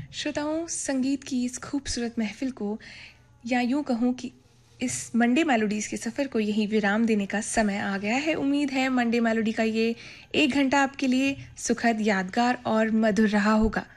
श्रोताओं, संगीत की इस खूबसूरत महफ़िल को या यूँ कहूँ कि इस मंडे मेलोडीज़ के सफ़र को यहीं विराम देने का समय आ गया है। उम्मीद है मंडे मेलोडी का ये 1 घंटा आपके लिए सुखद, यादगार और मधुर रहा होगा।